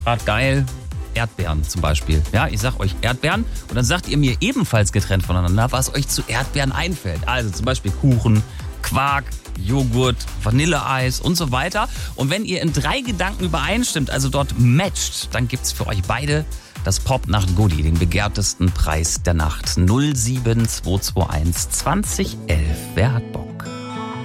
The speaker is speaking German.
Grad geil, Erdbeeren zum Beispiel. Ja, ich sag euch Erdbeeren und dann sagt ihr mir ebenfalls getrennt voneinander, was euch zu Erdbeeren einfällt. Also zum Beispiel Kuchen, Quark, Joghurt, Vanilleeis und so weiter. Und wenn ihr in 3 Gedanken übereinstimmt, also dort matcht, dann gibt's für euch beide das Popnacht-Goodie, den begehrtesten Preis der Nacht. 07221 2011. Wer hat Bock?